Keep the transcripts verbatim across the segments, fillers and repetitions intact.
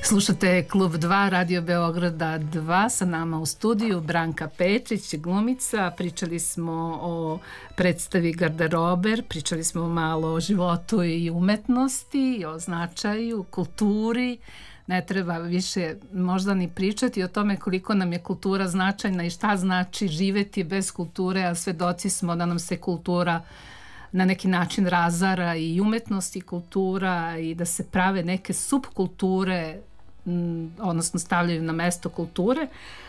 Slušate Klub dva, Radio Beograda dva, sa nama u studiju Branka Petrić, glumica. Pričali smo o predstavi Garderober, pričali smo malo o životu i umetnosti, o značaju, kulturi. Ne treba više možda ni pričati o tome koliko nam je kultura značajna i šta znači živeti bez kulture, a svedoci smo da nam se kultura na neki način razara i umetnost i kultura i da se prave neke subkulture, odnosno stavljaju na mesto kulture,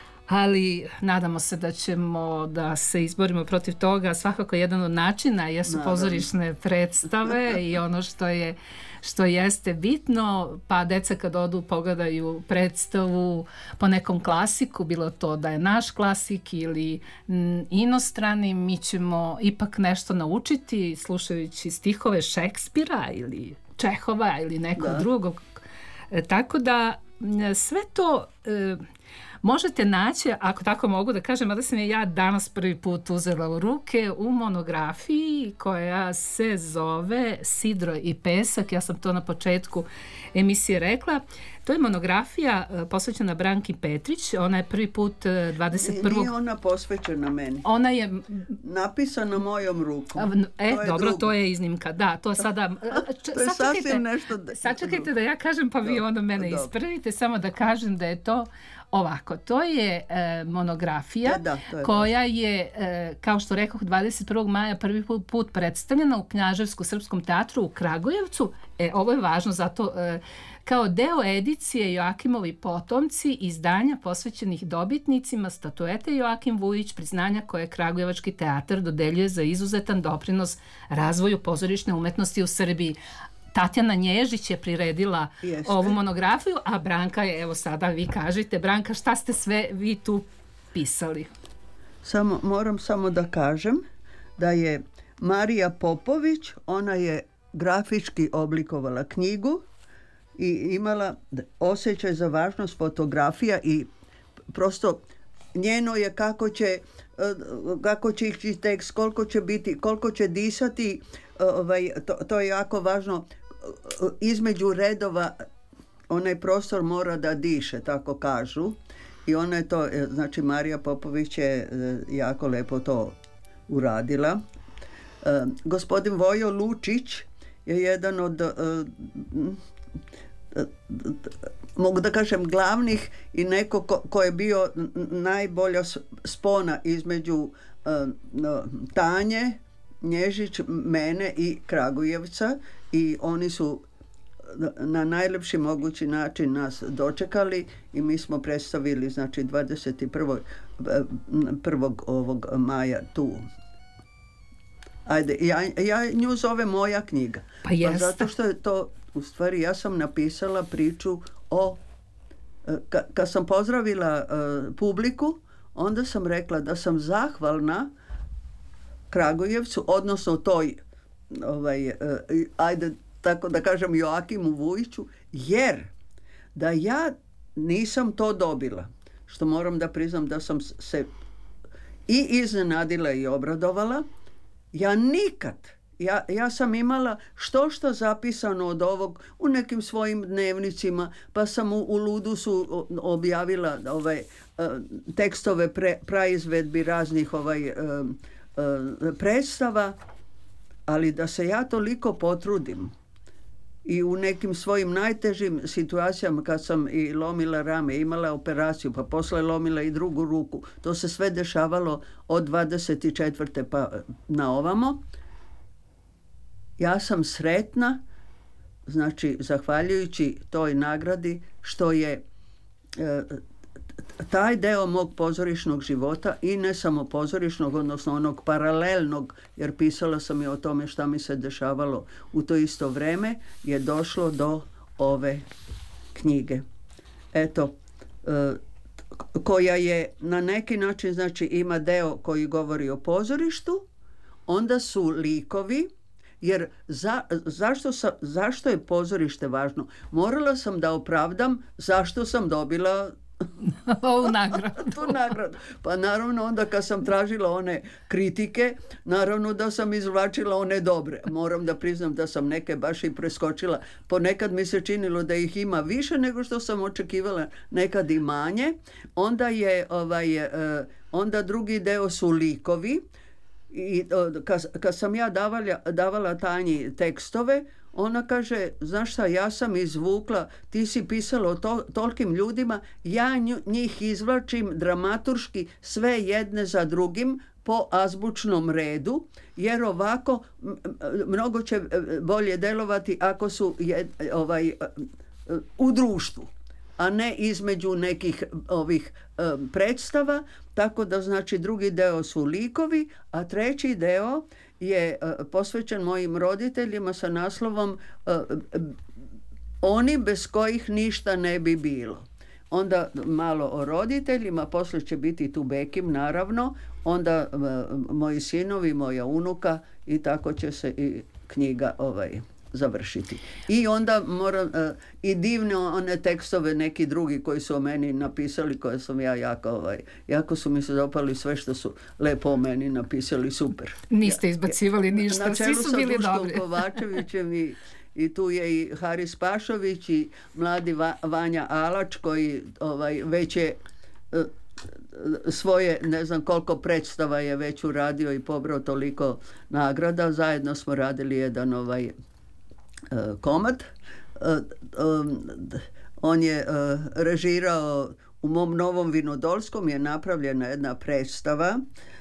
ali nadamo se da ćemo da se izborimo protiv toga. Svakako jedan od načina jesu pozorišne predstave i ono što je što jeste bitno, pa deca kad odu pogledaju predstavu po nekom klasiku, bilo to da je naš klasik ili m, inostrani, mi ćemo ipak nešto naučiti slušajući stihove Šekspira ili Čehova ili nekog da. drugog. E, tako da sve to e, možete naći, ako tako mogu da kažem, a da sam je ja danas prvi put uzela u ruke, u monografiji koja se zove Sidro i pesak. Ja sam to na početku emisije rekla. To je monografija posvećena Branki Petrić. Ona je prvi put dvadeset prvog... Nije ona posvećena meni. Ona je... napisana mojom rukom. E, to dobro, drugo. To je iznimka. Da, to je sada... to je sasvim nešto... Da... Sačekajte da ja kažem, pa vi onda mene dobro. ispravite. Samo da kažem da je to ovako. To je e, monografija da, da, je koja je, e, kao što rekoh, dvadeset prvog maja prvi put predstavljena u Knjaževsko-srpskom teatru u Kragujevcu. E, ovo je važno zato... E, kao deo edicije Joakimovi potomci, izdanja posvećenih dobitnicima statuete Joakim Vujić, priznanja koje Kragujevački teatar dodeljuje za izuzetan doprinos razvoju pozorišne umetnosti u Srbiji. Tatjana Nježić je priredila Jeste. ovu monografiju, a Branka je, evo sada vi kažite, Branka, šta ste sve vi tu pisali? Samo, moram samo da kažem da je Marija Popović, ona je grafički oblikovala knjigu i imala osjećaj za važnost fotografija i prosto njeno je kako će kako će ići tekst, koliko će biti, koliko će disati, ovaj, to, to je jako važno. Između redova onaj prostor mora da diše, tako kažu, i ona je to, znači Marija Popović je jako lepo to uradila. Gospodin Vojo Lučić je jedan od mogu da kažem glavnih i neko ko, ko je bio najbolja spona između uh, Tanje Nježić, mene i Kragujevca, i oni su na najlepši mogući način nas dočekali i mi smo predstavili znači dvadeset prvog ovog maja tu. Ajde, ja, ja nju zovem moja knjiga. Pa, pa zato što je to u stvari, ja sam napisala priču o, ka, kad sam pozdravila uh, publiku, onda sam rekla da sam zahvalna Kragujevcu, odnosno toj, ovaj, uh, ajde tako da kažem, Joakimu Vujiću, jer da ja nisam to dobila, što moram da priznam da sam se i iznenadila i obradovala, ja nikad Ja, ja sam imala što što zapisano od ovog u nekim svojim dnevnicima, pa sam u, u Ludusu objavila ovaj, uh, tekstove pre, praizvedbi raznih ovaj, uh, uh, predstava, ali da se ja toliko potrudim i u nekim svojim najtežim situacijama kad sam i lomila rame, imala operaciju, pa posle lomila i drugu ruku, to se sve dešavalo od dvadeset četvrte pa na ovamo. Ja sam sretna, znači zahvaljujući toj nagradi, što je e, taj deo mog pozorišnog života, i ne samo pozorišnog, odnosno onog paralelnog, jer pisala sam i o tome šta mi se dešavalo u to isto vreme, je došlo do ove knjige. Eto, e, koja je na neki način, znači ima deo koji govori o pozorištu, onda su likovi. Jer za, zašto, sa, zašto je pozorište važno? Morala sam da opravdam zašto sam dobila ovu nagradu. Tu nagradu. Pa naravno onda kad sam tražila one kritike, naravno da sam izvlačila one dobre. Moram da priznam da sam neke baš i preskočila. Ponekad mi se činilo da ih ima više nego što sam očekivala, nekad i manje. Onda je ovaj, onda drugi deo su likovi. I kad, kad sam ja davala, davala Tanji tekstove, ona kaže, znaš šta, ja sam izvukla, ti si pisala o to, tolkim ljudima, ja nju, njih izvlačim dramaturški sve jedne za drugim po azbučnom redu, jer ovako mnogo će bolje delovati ako su jed, ovaj, u društvu, a ne između nekih ovih um, predstava. Tako da znači drugi deo su likovi, a treći deo je uh, posvećen mojim roditeljima sa naslovom uh, Oni bez kojih ništa ne bi bilo. Onda malo o roditeljima, poslije će biti tu Bekim naravno, onda uh, moji sinovi, moja unuka i tako će se i knjiga ovaj završiti. I onda moram uh, i divne one tekstove neki drugi koji su o meni napisali, koje sam ja jako ovaj, jako su mi se dopali, sve što su lepo o meni napisali, super. Niste izbacivali ja, ništa, na svi su bili dobri. Kovačevićem i, i tu je i Haris Pašović i mladi Va, Vanja Alač koji ovaj, već je uh, svoje, ne znam koliko predstava je već uradio i pobrao toliko nagrada. Zajedno smo radili jedan ovaj Uh, komad. Uh, um, on je uh, režirao u mom Novom Vinodolskom, je napravljena jedna predstava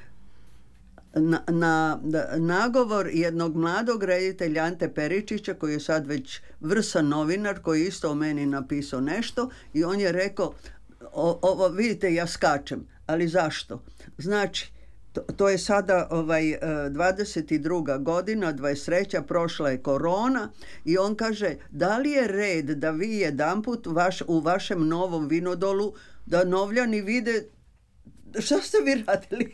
na, na, na nagovor jednog mladog reditelja Ante Peričića, koji je sad već vrsan novinar, koji isto o meni napisao nešto, i on je rekao, o, ovo vidite, ja skačem, ali zašto? Znači, To, to je sada ovaj, dvadeset druga godina, dvadeset treća prošla je korona i on kaže, da li je red da vi jedanput vaš, u vašem Novom Vinodolu da Novljani vide šta ste vi radili?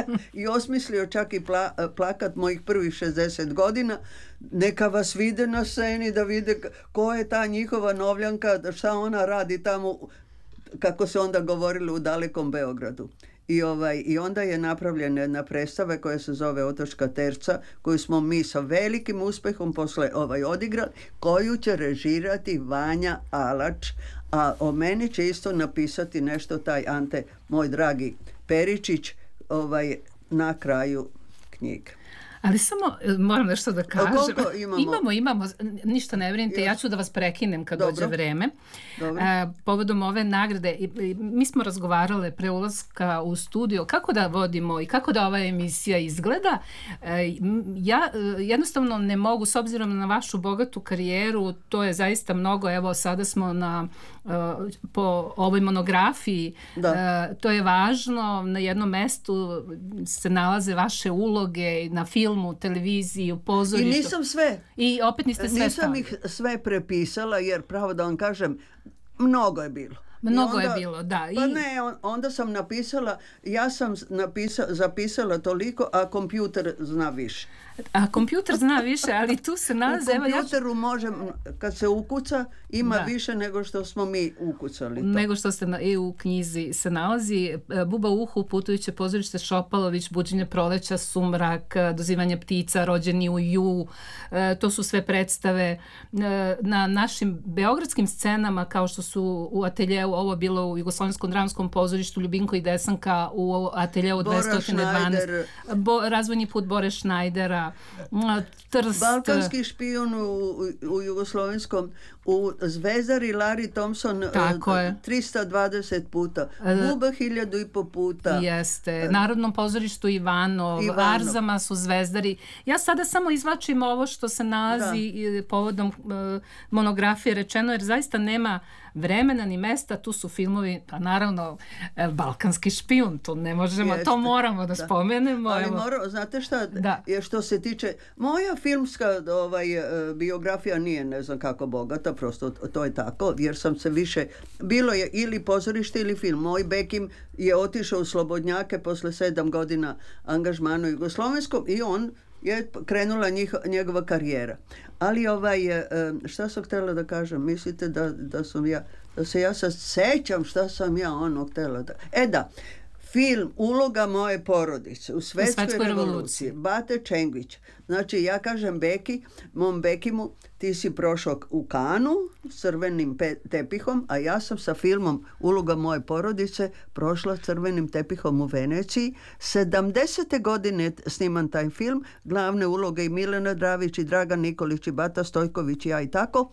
I osmislio čak i pla, plakat mojih prvih šezdeset godina, neka vas vide na sceni, da vide ko je ta njihova Novljanka, šta ona radi tamo, kako se onda govorilo u dalekom Beogradu. I, ovaj, I onda je napravljena jedna predstava koja se zove Otočka terca, koju smo mi sa velikim uspehom posle ovaj, odigrali, koju će režirati Vanja Alač, a o meni će isto napisati nešto taj Ante, moj dragi Peričić, ovaj, na kraju knjige. Ali samo moram nešto da kažem. Koliko imamo? Imamo, imamo. Ništa ne brinite, ja ću da vas prekinem kad Dobro. dođe vreme. Dobro. E, povodom ove nagrade, i, i, mi smo razgovarale pre ulaska u studio kako da vodimo i kako da ova emisija izgleda. E, ja jednostavno ne mogu, s obzirom na vašu bogatu karijeru, to je zaista mnogo. Evo, sada smo na uh, po ovoj monografiji. Da. E, to je važno. Na jednom mestu se nalaze vaše uloge na filmu, televiziji, u pozorištu. I nisam sve. I opet niste sve Nisam stavili. ih sve prepisala, jer pravo da vam kažem, mnogo je bilo. Mnogo onda, je bilo, da. I... Pa ne, on, onda sam napisala, ja sam napisa, zapisala toliko, a kompjuter zna više. A kompjuter zna više, ali tu se nalaze... U kompjuteru ja... može, kad se ukuca, ima da. više nego što smo mi ukucali to. Nego što se na, i u knjizi se nalazi. Buba u uhu, Putujuće pozorište Šopalović, Buđenje proleća, Sumrak, Dozivanje ptica, Rođeni u ju. To su sve predstave na našim beogradskim scenama, kao što su u ateljeu, ovo bilo u Jugoslovenskom dramskom pozorištu Ljubinko i Desanka, u ateljeu dvesta dvanaest. Bo, razvojni put Bore Šnajdera, Trst. Balkanski špijun u, u Jugoslovenskom, u Zvezdari Larry Thompson trista dvadeset puta, Buba hiljadu i po puta. Jeste, Narodnom pozorištu Ivanov, Ivanov. Arzama su Zvezdari. Ja sada samo izvlačim ovo što se nalazi da. povodom uh, monografije rečeno, jer zaista nema vremena ni mesta, tu su filmovi, pa naravno Balkanski špijun, to ne možemo, Jeste. to moramo da, da. spomenemo. Ali moramo, znate šta, da. je što se tiče, moja filmska ovaj, biografija nije ne znam kako bogata, prosto to je tako, jer sam se više, bilo je ili pozorište ili film. Moj Bekim je otišao u Slobodnjake posle sedam godina angažmana u Jugoslovenskom i on je krenula njih, njegova karijera. Ali ovaj, šta sam htjela da kažem? Mislite da, da sam ja, da se ja sad sećam šta sam ja ono htjela da... E da, film Uloga moje porodice u Svetskoj revoluciji, revoluciji. Bate Čengić. Znači, ja kažem Beki, mom Bekimu, ti si prošao u Kanu s crvenim pe- tepihom, a ja sam sa filmom Uloga moje porodice prošla crvenim tepihom u Veneciji. sedamdesete godine sniman taj film, glavne uloge i Milena Dravić i Dragan Nikolić i Bata Stojković i ja i tako.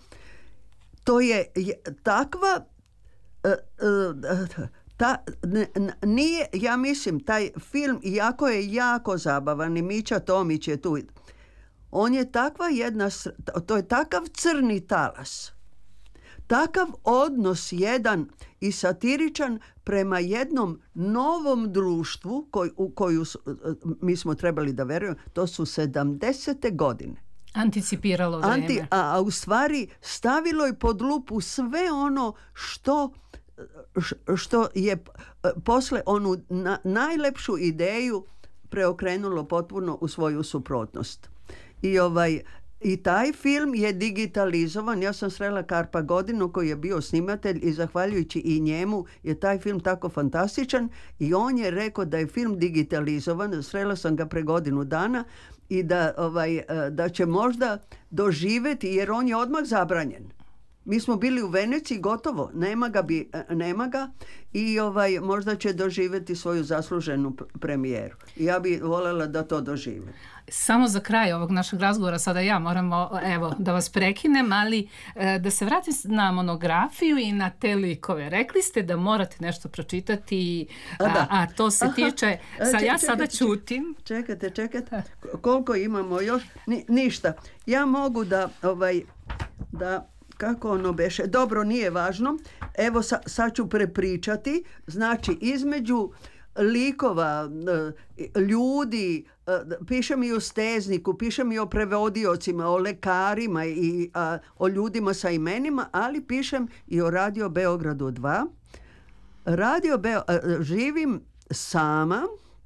To je, je takva... Uh, uh, Ta, n, n, nije, ja mislim, taj film, iako je jako zabavan i Mića Tomić je tu, on je takva jedna, to je takav crni talas, takav odnos jedan i satiričan prema jednom novom društvu koj, u koju mi smo trebali da verujemo, to su sedamdesete godine. Anticipiralo vreme. Anti, a, a u stvari stavilo je pod lupu sve ono što što je posle onu na, najlepšu ideju preokrenulo potpuno u svoju suprotnost. I ovaj i taj film je digitalizovan. Ja sam srela Karpa Godinu koji je bio snimatelj i zahvaljujući i njemu je taj film tako fantastičan i on je rekao da je film digitalizovan. Srela sam ga pre godinu dana i da, ovaj, da će možda doživjeti, jer on je odmah zabranjen. Mi smo bili u Veneciji, gotovo, nema ga, bi, nema ga i ovaj, možda će doživjeti svoju zasluženu premijeru. Ja bih voljela da to dožive. Samo za kraj ovog našeg razgovora, sada ja moram evo, da vas prekinem, ali da se vratim na monografiju i na te likove. Rekli ste da morate nešto pročitati, a, a, a to se tiče... Sa, ja sada ćutim. Čekajte, čekajte. Koliko imamo još? Ni, ništa. Ja mogu da... Ovaj, da kako ono beše, dobro, nije važno, evo sa, sad ću prepričati, znači između likova, ljudi, pišem i o stezniku, pišem i o prevodiocima, o lekarima i a, o ljudima sa imenima, ali pišem i o Radio Beogradu dva. Radio Beo, živim sama,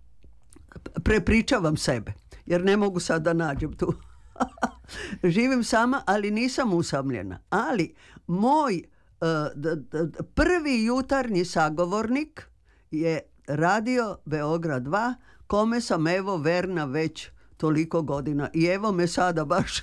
prepričavam sebe, jer ne mogu sad da nađem tu. Živim sama, ali nisam usamljena. Ali moj uh, d, d, prvi jutarnji sagovornik je Radio Beograd dva, kome sam evo verna već toliko godina. I evo me sada baš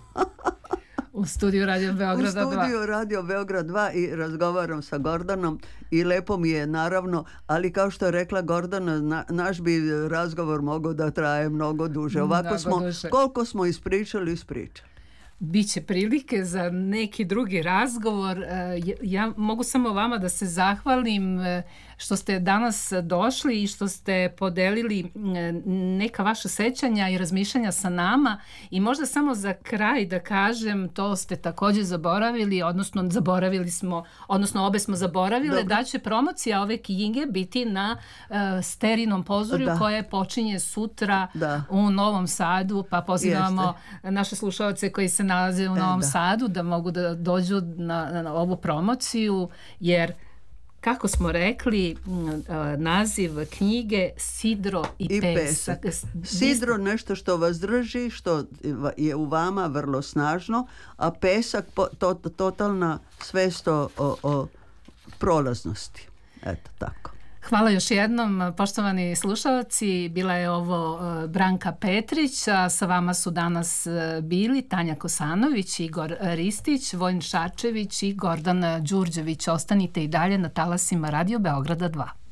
u studiju Radio Beograda dva. U studiju Radio Beograd dva i razgovaram sa Gordanom i lepo mi je naravno, ali kao što je rekla Gordana, na, naš bi razgovor mogao da traje mnogo duže. Ovako mnogo smo, duže. Koliko smo ispričali, ispričali. Biće prilike za neki drugi razgovor. Ja mogu samo vama da se zahvalim što ste danas došli i što ste podelili neka vaša sećanja i razmišljanja sa nama i možda samo za kraj da kažem, to ste također zaboravili, odnosno zaboravili smo, odnosno obe smo zaboravile. Dobro. Da će promocija ove knjige biti na uh, Sterinom pozorju da. Koje počinje sutra da. U Novom Sadu, pa pozivamo Jeste. Naše slušalce koji se nalaze u e, Novom da. Sadu da mogu da dođu na, na ovu promociju, jer kako smo rekli, naziv knjige Sidro i, I pesak. pesak. Sidro nešto što vas drži, što je u vama vrlo snažno, a pesak to, to, totalna svest o, o prolaznosti. Eto tako. Hvala još jednom, poštovani slušalci. Bila je ovo Branka Petrić, a sa vama su danas bili Tanja Kosanović, Igor Ristić, Vojin Šarčević i Gordana Đurđević. Ostanite i dalje na talasima Radio Beograda dva.